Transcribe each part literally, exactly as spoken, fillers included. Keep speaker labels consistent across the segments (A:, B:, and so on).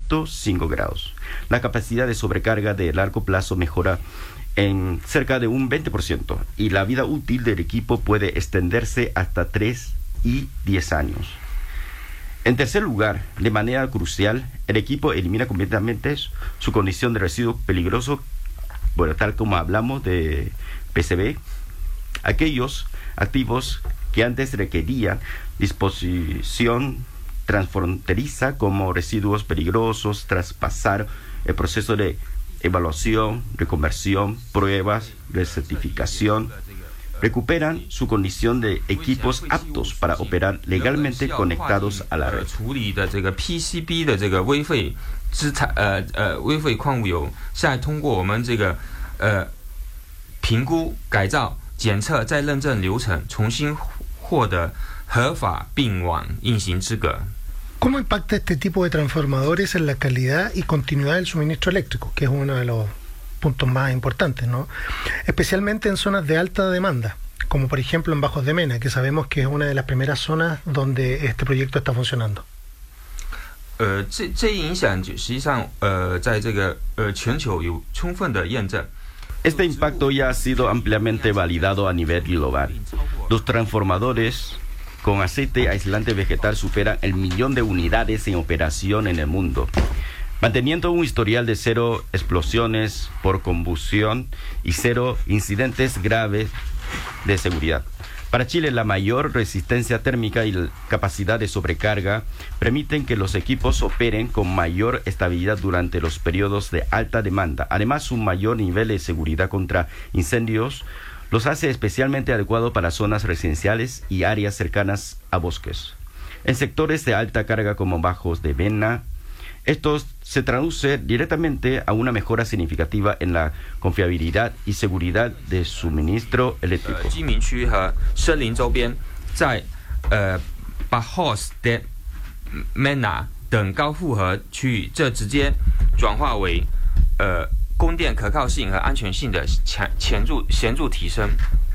A: punto cinco grados. La capacidad de sobrecarga de largo plazo mejora en cerca de un veinte por ciento y la vida útil del equipo puede extenderse hasta tres y diez años. En tercer lugar, de manera crucial, el equipo elimina completamente su condición de residuo peligroso, bueno, tal como hablamos de P C B, aquellos activos que antes requerían disposición transfronteriza como residuos peligrosos, traspasar el proceso de evaluación, reconversión, pruebas, recertificación, recuperan su condición de equipos aptos para operar legalmente conectados a la red.
B: 处理的这个 P C B 的这个危废资产呃呃危废矿物油，现在通过我们这个呃评估、改造、检测再认证流程，重新获得合法并网运行资格。
C: ¿Cómo impacta este tipo de transformadores en la calidad y continuidad del suministro eléctrico, que es uno de los puntos más importantes, ¿no? Especialmente en zonas de alta demanda, como por ejemplo en Bajos de Mena, que sabemos que es una de las primeras zonas donde este proyecto está funcionando?
B: 呃，这这一影响实际上呃，在这个呃全球有充分的验证。
A: Este impacto ya ha sido ampliamente validado a nivel global. Los transformadores con aceite aislante vegetal superan el millón de unidades en operación en el mundo, manteniendo un historial de cero explosiones por combustión y cero incidentes graves de seguridad. Para Chile, la mayor resistencia térmica y la capacidad de sobrecarga permiten que los equipos operen con mayor estabilidad durante los periodos de alta demanda. Además, un mayor nivel de seguridad contra incendios los hace especialmente adecuados para zonas residenciales y áreas cercanas a bosques. En sectores de alta carga como Bajos de Mena, esto se traduce directamente a una mejora significativa en la confiabilidad y seguridad de suministro eléctrico.
B: 居民区和森林周边，在呃 Bajos de Mena 等高负荷区域，这直接转化为呃供电可靠性和安全性的显显著显著提升。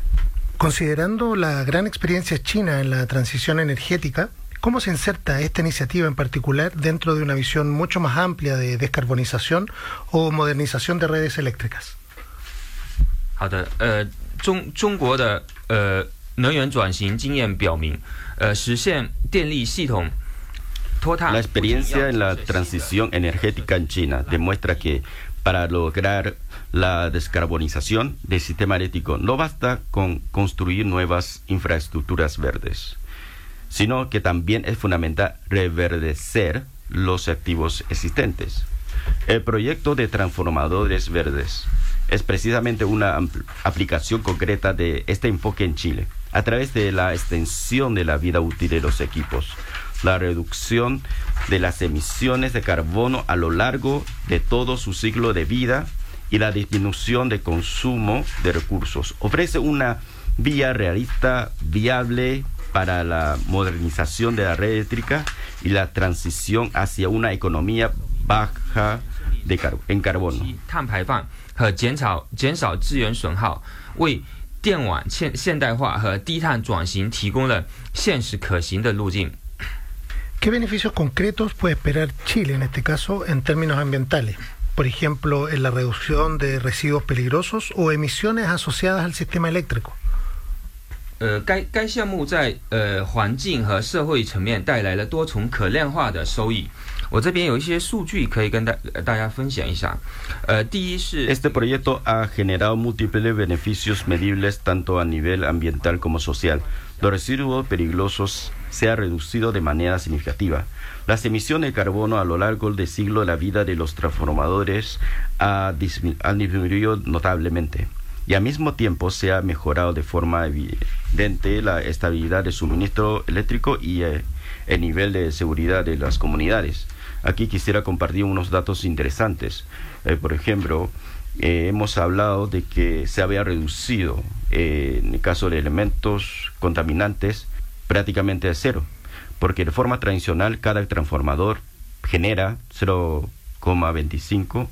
C: Considerando la gran experiencia china en la transición energética, ¿cómo se inserta esta iniciativa en particular dentro de una visión mucho más amplia de descarbonización o modernización de redes eléctricas?
B: 好的，呃，中中国的呃能源转型经验表明，呃，实现电力系统脱碳。
A: La experiencia en la transición energética en China demuestra que para lograr la descarbonización del sistema eléctrico no basta con construir nuevas infraestructuras verdes, sino que también es fundamental reverdecer los activos existentes. El proyecto de transformadores verdes es precisamente una aplicación concreta de este enfoque en Chile, a través de la extensión de la vida útil de los equipos, la reducción de las emisiones de carbono a lo largo de todo su ciclo de vida y la disminución de consumo de recursos. Ofrece una vía realista, viable, para la modernización de la red eléctrica y la transición hacia una economía baja de car en carbono.
B: 碳排放和减少减少资源损耗，为电网现现代化和低碳转型提供了现实可行的路径。
C: ¿Qué beneficios concretos puede esperar Chile en este caso en términos ambientales? Por ejemplo, en la reducción de residuos peligrosos o emisiones asociadas al sistema eléctrico.
B: 呃，该该项目在呃环境和社会层面带来了多重可量化的收益。我这边有一些数据可以跟大大家分享一下。呃，第一是
A: Este proyecto ha generado múltiples beneficios medibles tanto a nivel ambiental como social. Los residuos peligrosos se han reducido de manera significativa. Las emisiones de carbono a lo largo del siglo de la vida de los transformadores ha dismi han disminuido notablemente. Y al mismo tiempo se ha mejorado de forma evidente la estabilidad del suministro eléctrico y eh, el nivel de seguridad de las comunidades. Aquí quisiera compartir unos datos interesantes. Eh, por ejemplo, eh, hemos hablado de que se había reducido, eh, en el caso de elementos contaminantes, prácticamente a cero, porque de forma tradicional cada transformador genera cero coma veinticinco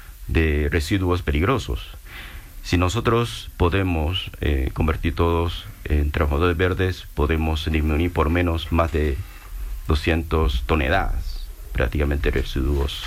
A: de residuos peligrosos. Si nosotros podemos eh, convertir todos en transformadores verdes, podemos disminuir por menos más de doscientas toneladas prácticamente residuos